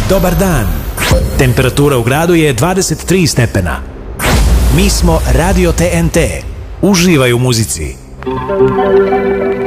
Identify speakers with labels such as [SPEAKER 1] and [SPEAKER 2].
[SPEAKER 1] Dobar dan. Temperatura u gradu je 23 stepena. Mi smo Radio TNT. Uživaj u muzici.